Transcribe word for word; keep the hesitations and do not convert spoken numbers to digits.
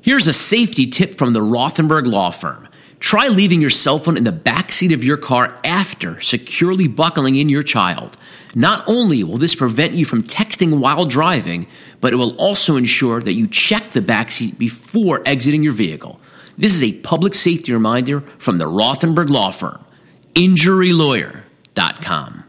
Here's a safety tip from the Rothenberg Law Firm. Try leaving your cell phone in the backseat of your car after securely buckling in your child. Not only will this prevent you from texting while driving, but it will also ensure that you check the backseat before exiting your vehicle. This is a public safety reminder from the Rothenberg Law Firm. injury lawyer dot com